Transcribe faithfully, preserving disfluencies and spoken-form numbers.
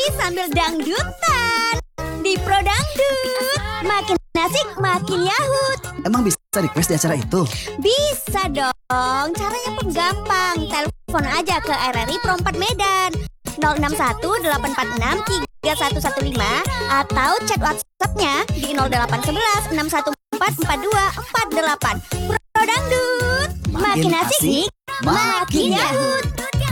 sambil dangdutan di Pro Dangdut. Makin asik, makin yahut. Emang bisa request di acara itu? Bisa dong, caranya pun gampang. Telepon aja ke R R I Pro empat Medan nol enam satu delapan empat enam tiga satu satu lima atau chat WhatsApp-nya di nol delapan satu satu enam satu empat empat dua empat delapan. Pro Dangdut, makin asik, makin yahut.